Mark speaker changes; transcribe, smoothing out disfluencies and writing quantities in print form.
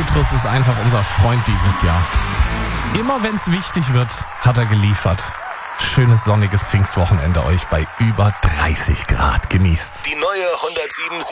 Speaker 1: Petrus ist einfach unser Freund dieses Jahr. Immer wenn es wichtig wird, hat er geliefert. Schönes sonniges Pfingstwochenende euch bei über 30 Grad. Genießt's.
Speaker 2: Die neue 107.7